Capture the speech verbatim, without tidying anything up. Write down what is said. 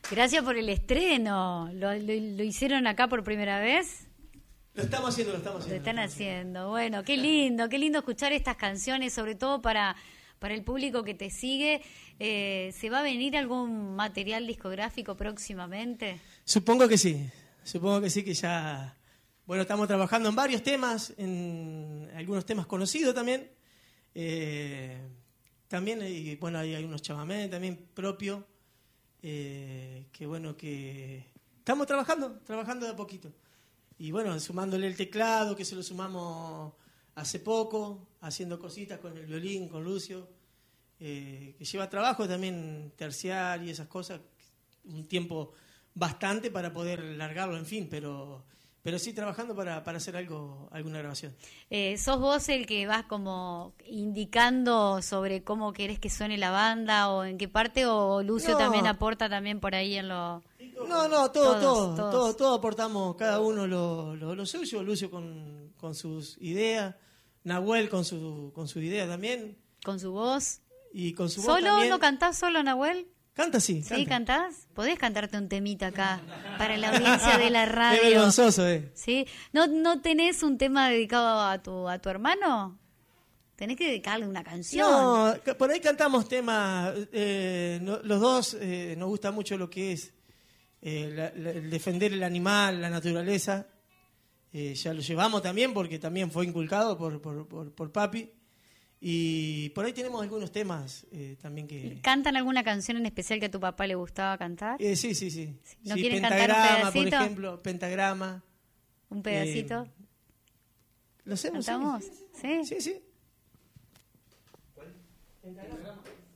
Gracias por el estreno. ¿Lo, lo, lo hicieron acá por primera vez? Lo estamos haciendo, lo estamos haciendo. Lo están lo estamos haciendo. haciendo. Bueno, qué lindo, qué lindo escuchar estas canciones, sobre todo para, para el público que te sigue. Eh, ¿Se va a venir algún material discográfico próximamente? Supongo que sí, supongo que sí, que ya... Bueno, estamos trabajando en varios temas, en algunos temas conocidos también. Eh, también, y bueno, hay, hay unos chamamés también propios, eh, que bueno, que estamos trabajando, trabajando de a poquito. Y bueno, sumándole el teclado, que se lo sumamos hace poco, haciendo cositas con el violín, con Lucio, eh, que lleva trabajo también terciar y esas cosas, un tiempo bastante para poder largarlo, en fin, pero... Pero sí trabajando para, para hacer algo, alguna grabación. Eh, ¿Sos vos el que vas como indicando sobre cómo querés que suene la banda o en qué parte? ¿O Lucio No. también aporta también por ahí en lo...? No, no, todo, Todos, todo, todos. todo, todo aportamos cada uno lo, lo, lo suyo. Lucio con, con sus ideas, Nahuel con su, con su idea también. ¿Con su voz? Y con su voz ¿Solo? también. ¿No cantás solo, Nahuel? Canta, sí. ¿Sí, canta. cantás? ¿Podés cantarte un temita acá para la audiencia de la radio? Qué vergonzoso, eh. ¿Sí? ¿No, ¿No tenés un tema dedicado a tu, a tu hermano? Tenés que dedicarle una canción. No, ca- por ahí cantamos temas, eh, no- los dos eh, nos gusta mucho lo que es eh, la- la- el defender el animal, la naturaleza. Eh, ya lo llevamos también porque también fue inculcado por, por, por, por papi. Y por ahí tenemos algunos temas eh, también que... ¿Cantan alguna canción en especial que a tu papá le gustaba cantar? Eh, sí, sí, sí. ¿No Sí, quieren cantar un Pentagrama, por pedacito? ejemplo, Pentagrama. ¿Un pedacito? Eh, ¿Lo hacemos? Sí. ¿Cantamos? ¿Sí? Sí, sí. Pentagrama.